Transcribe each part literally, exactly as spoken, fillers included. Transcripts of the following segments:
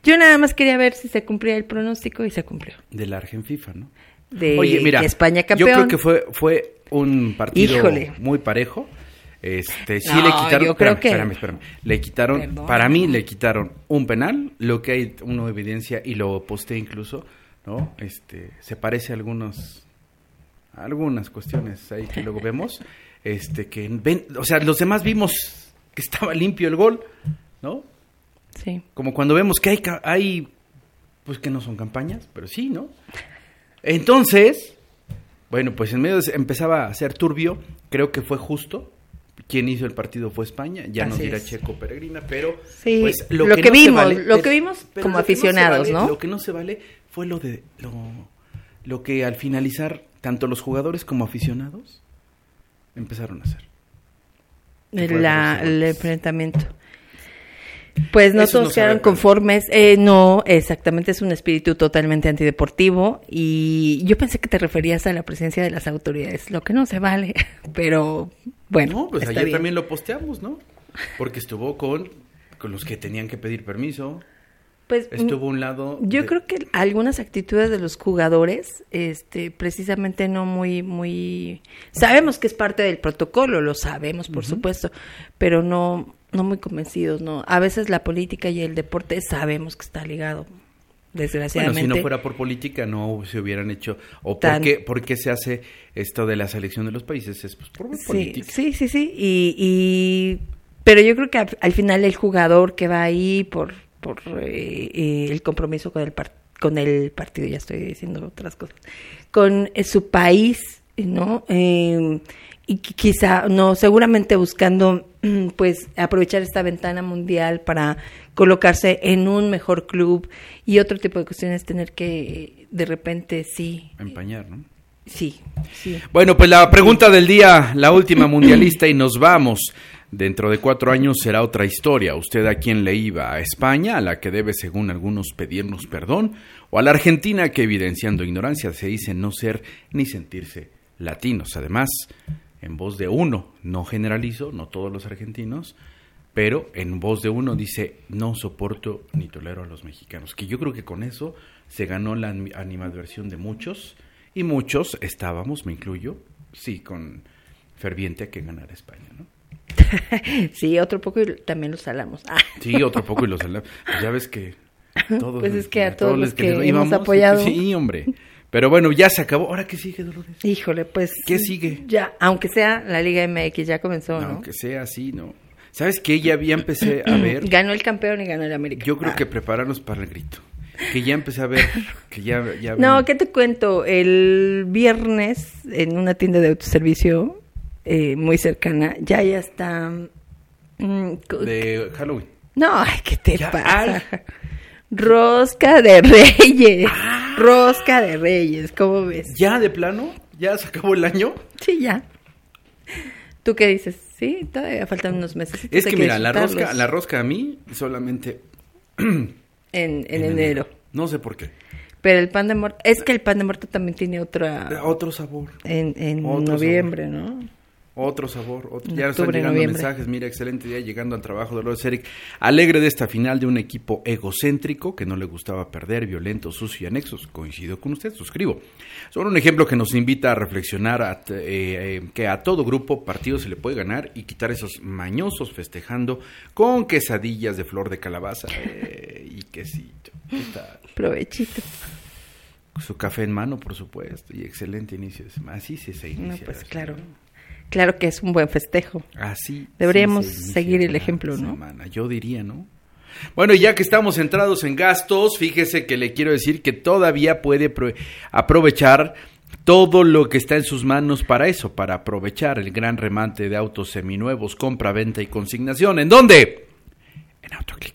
Yo nada más quería ver si se cumplía el pronóstico y se cumplió. De la Argenfifa, ¿no? De Oye, mira, España campeón. Yo creo que fue fue un partido Híjole. muy parejo. Este, sí No, le quitaron, yo creo espérame, que- espérame, espérame. Le quitaron, Perdón. para mí le quitaron un penal, lo que hay uno evidencia y lo posté incluso, ¿no? Este, se parece a algunos a algunas cuestiones ahí que luego vemos, este que ven, o sea, los demás vimos que estaba limpio el gol, ¿no? Sí. Como cuando vemos que hay ca- hay pues que no son campañas, pero sí, ¿no? Entonces, bueno, pues en medio de, empezaba a ser turbio, creo que fue justo. Quien hizo el partido fue España, ya nos Así dirá es. Checo Peregrina, pero Sí, pues, lo lo, que que, no se vimos, vale- lo pero- que vimos pero como lo que no se aficionados, vale- ¿no? Lo que no se vale fue lo de lo, lo que al finalizar tanto los jugadores como aficionados empezaron a hacer. Que fue La, los el goles. enfrentamiento. Pues no Eso todos no se quedaron ve, pero- conformes. Eh, no, exactamente, es un espíritu totalmente antideportivo. Y yo pensé que te referías a la presencia de las autoridades, lo que no se vale. Pero bueno, No, pues está ayer bien. también lo posteamos, ¿no? Porque estuvo con, con los que tenían que pedir permiso. Pues, Estuvo a un lado. Yo de- creo que algunas actitudes de los jugadores, este, precisamente no muy, muy, sabemos que es parte del protocolo, lo sabemos, por Ujú. supuesto, pero no, no muy convencidos, no. A veces la política y el deporte sabemos que está ligado, Bueno, desgraciadamente. si no fuera por política no se hubieran hecho. ¿O Tan- por qué, por qué se hace esto de la selección de los países? Es pues, por Sí, política. sí, sí, sí, y, y pero yo creo que al, al final el jugador que va ahí por, por eh, eh, el compromiso con el par- con el partido, ya estoy diciendo otras cosas, con eh, su país, ¿no? Eh, y qui- quizá, no, seguramente buscando, pues, aprovechar esta ventana mundial para colocarse en un mejor club y otro tipo de cuestiones, tener que, de repente, sí, Empañar, ¿no? sí, sí. Bueno, pues la pregunta del día, la última mundialista y nos vamos. Dentro de cuatro años será otra historia. ¿Usted a quién le iba? ¿A España, a la que debe, según algunos, pedirnos perdón? ¿O a la Argentina, que evidenciando ignorancia se dice no ser ni sentirse latinos? Además, en voz de uno, no generalizo, no todos los argentinos, pero en voz de uno dice no soporto ni tolero a los mexicanos. Que yo creo que con eso se ganó la animadversión de muchos. Y muchos estábamos, me incluyo, sí, con ferviente a que ganara España, ¿no? Sí, otro poco y también los salamos. Ah, Sí, otro poco y los pues ya ves que todos... Pues es que a todos los que hemos íbamos, apoyado. Sí, hombre. Pero bueno, ya se acabó. ¿Ahora qué sigue, Dolores? híjole, pues. ¿Qué sigue? Ya, aunque sea la Liga M X, ya comenzó, ¿no? Aunque sea así, ¿no? ¿Sabes qué? Ya, ya empecé a ver... Ganó el campeón y ganó el América. Yo creo Ah. que prepararnos para el grito. Que ya empecé a ver... que ya, ya No, ven- ¿qué te cuento? El viernes, en una tienda de autoservicio eh, muy cercana, ya ya está... mm, co- De Halloween. No, ay, ¿qué te Ya, pasa? Rosca de Reyes. Rosca de Reyes, ¿cómo ves? ¿Ya de plano? ¿Ya se acabó el año? Sí, ya. ¿Tú qué dices? Sí, todavía faltan unos meses. Es que mira, la rosca, la rosca a mí solamente... En, en, en enero. No sé por qué. Pero el pan de muerto... Es que el pan de muerto también tiene otra... Otro sabor. En, en Otro noviembre, ¿no? Otro sabor, otro. Ya Octubre, están llegando noviembre. mensajes. Mira, excelente día llegando al trabajo. Dolores Eric, alegre de esta final de un equipo egocéntrico que no le gustaba perder, violento, sucio y anexos. Coincido con usted, suscribo. Son un ejemplo que nos invita a reflexionar a, eh, eh, que a todo grupo, partido se le puede ganar y quitar esos mañosos festejando con quesadillas de flor de calabaza eh, y quesito. ¿Qué tal? Provechito. Su café en mano, por supuesto, y excelente inicio de semana. Así sí se inicia. No, pues la claro. semana. Claro que es un buen festejo. Así. Deberíamos sí se inicia seguir el la ejemplo, ¿no? semana, yo diría, ¿no? Bueno, y ya que estamos centrados en gastos, fíjese que le quiero decir que todavía puede pro- aprovechar todo lo que está en sus manos para eso, para aprovechar el gran remate de autos seminuevos, compra, venta y consignación. ¿En dónde? En Autoclick.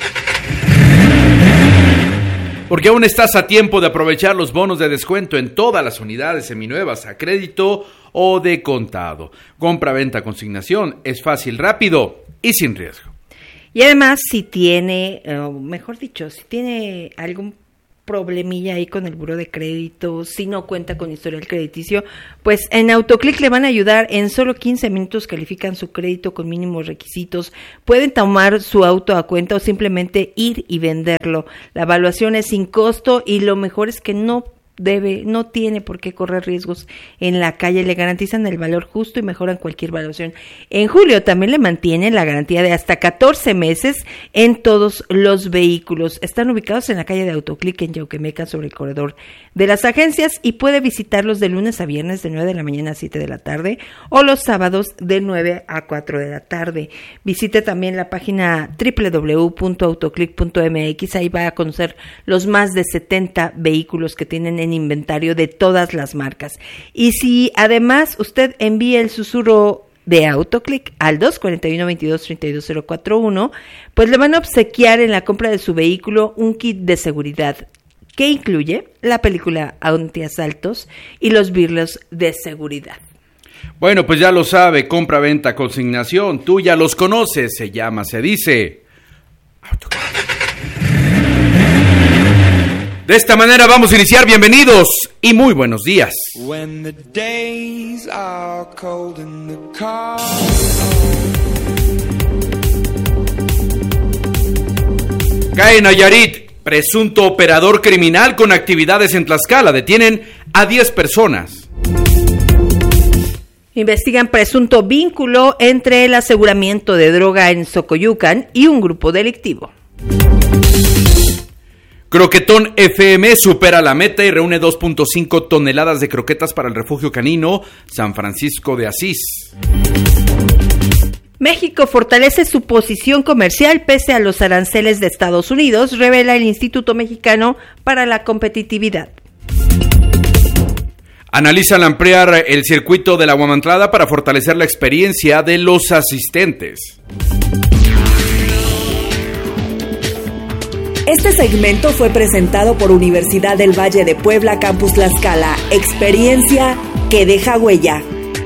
Porque aún estás a tiempo de aprovechar los bonos de descuento en todas las unidades seminuevas a crédito o de contado. Compra, venta, consignación es fácil, rápido y sin riesgo. Y además, si tiene, o mejor dicho, si tiene algún problemilla ahí con el buró de crédito, si no cuenta con historial crediticio, pues en Autoclick le van a ayudar. En solo quince minutos califican su crédito con mínimos requisitos, pueden tomar su auto a cuenta o simplemente ir y venderlo. La evaluación es sin costo y lo mejor es que no debe, no tiene por qué correr riesgos en la calle, le garantizan el valor justo y mejoran cualquier evaluación. En julio también le mantienen la garantía de hasta catorce meses en todos los vehículos. Están ubicados en la calle de Autoclick en Yauquemeca, sobre el corredor de las agencias, y puede visitarlos de lunes a viernes de nueve de la mañana a siete de la tarde o los sábados de nueve a cuatro de la tarde. Visite también la página doble u doble u doble u punto autoclick punto m x, ahí va a conocer los más de setenta vehículos que tienen en inventario de todas las marcas. Y si además usted envía el susurro de Autoclick al dos cuatro uno, veintidós treinta y dos cero cuatro uno, pues le van a obsequiar en la compra de su vehículo un kit de seguridad que incluye la película antiasaltos y los birlos de seguridad. Bueno, pues ya lo sabe, compra, venta, consignación, tú ya los conoces, se llama, se dice Autoclick. De esta manera vamos a iniciar. Bienvenidos y muy buenos días. When the days are cold and the cold. Cae en Nayarit, presunto operador criminal con actividades en Tlaxcala. Detienen a diez personas. Investigan presunto vínculo entre el aseguramiento de droga en Xocoyucan y un grupo delictivo. Croquetón F M supera la meta y reúne dos punto cinco toneladas de croquetas para el refugio canino San Francisco de Asís. México fortalece su posición comercial pese a los aranceles de Estados Unidos, revela el Instituto Mexicano para la Competitividad. Analizan ampliar el circuito de la Huamantlada para fortalecer la experiencia de los asistentes. Este segmento fue presentado por Universidad del Valle de Puebla, Campus Tlaxcala. Experiencia que deja huella.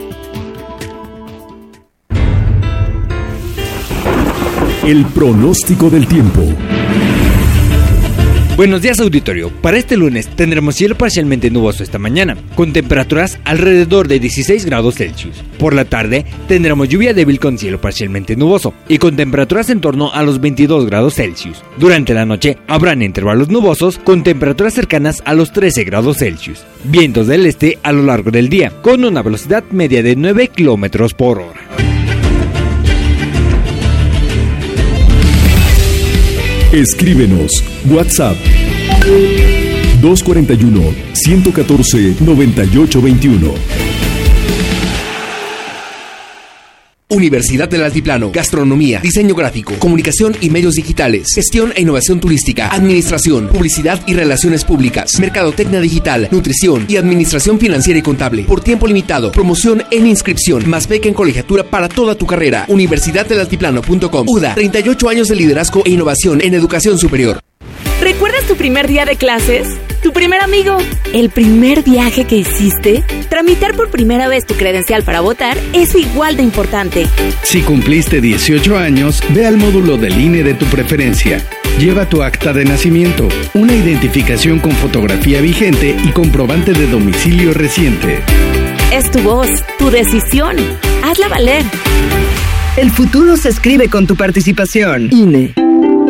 El pronóstico del tiempo. Buenos días, auditorio. Para este lunes tendremos cielo parcialmente nuboso esta mañana, con temperaturas alrededor de dieciséis grados Celsius. Por la tarde tendremos lluvia débil con cielo parcialmente nuboso y con temperaturas en torno a los veintidós grados Celsius. Durante la noche habrán intervalos nubosos con temperaturas cercanas a los trece grados Celsius. Vientos del este a lo largo del día, con una velocidad media de nueve kilómetros por hora. Escríbenos WhatsApp dos cuatro uno, uno uno cuatro, nueve ocho dos uno. Universidad del Altiplano, Gastronomía, Diseño Gráfico, Comunicación y Medios Digitales, Gestión e Innovación Turística, Administración, Publicidad y Relaciones Públicas, Mercadotecnia Digital, Nutrición y Administración Financiera y Contable. Por tiempo limitado, promoción en inscripción, más beca en colegiatura para toda tu carrera. universidad del altiplano punto com. U D A, treinta y ocho años de liderazgo e innovación en educación superior. ¿Recuerdas tu primer día de clases? ¿Tu primer amigo? ¿El primer viaje que hiciste? Tramitar por primera vez tu credencial para votar es igual de importante. Si cumpliste dieciocho años, ve al módulo del I N E de tu preferencia. Lleva tu acta de nacimiento, una identificación con fotografía vigente y comprobante de domicilio reciente. Es tu voz, tu decisión. Hazla valer. El futuro se escribe con tu participación. I N E.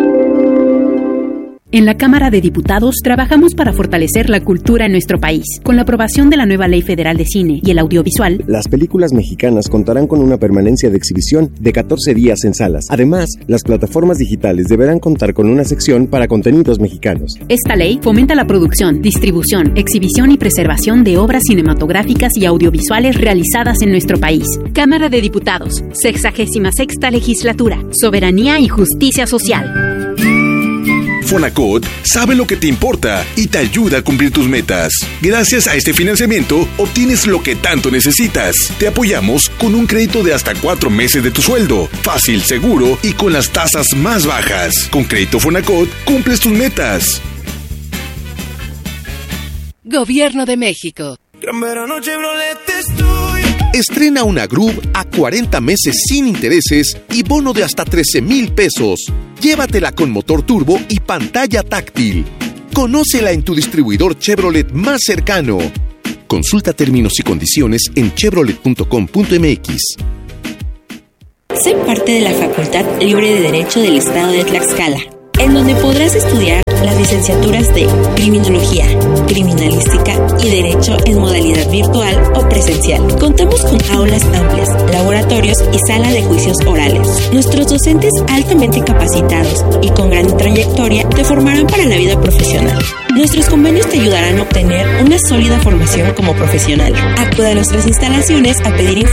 En la Cámara de Diputados trabajamos para fortalecer la cultura en nuestro país. Con la aprobación de la nueva Ley Federal de Cine y el Audiovisual, las películas mexicanas contarán con una permanencia de exhibición de catorce días en salas. Además, las plataformas digitales deberán contar con una sección para contenidos mexicanos. Esta ley fomenta la producción, distribución, exhibición y preservación de obras cinematográficas y audiovisuales realizadas en nuestro país. Cámara de Diputados, sexagésima sexta legislatura, soberanía y justicia social. Fonacot sabe lo que te importa y te ayuda a cumplir tus metas. Gracias a este financiamiento, obtienes lo que tanto necesitas. Te apoyamos con un crédito de hasta cuatro meses de tu sueldo. Fácil, seguro y con las tasas más bajas. Con Crédito Fonacot, cumples tus metas. Gobierno de México. Gran verano Chevrolet estoy. Estrena una Groove a cuarenta meses sin intereses y bono de hasta trece mil pesos. Llévatela con motor turbo y pantalla táctil. Conócela en tu distribuidor Chevrolet más cercano. Consulta términos y condiciones en chevrolet punto com punto m x. Sé parte de la Facultad Libre de Derecho del Estado de Tlaxcala, en donde podrás estudiar las licenciaturas de Criminología, Criminalística y Derecho en modalidad virtual o presencial. Contamos con aulas amplias, laboratorios y sala de juicios orales. Nuestros docentes altamente capacitados y con gran trayectoria te formarán para la vida profesional. Nuestros convenios te ayudarán a obtener una sólida formación como profesional. Acude a nuestras instalaciones a pedir información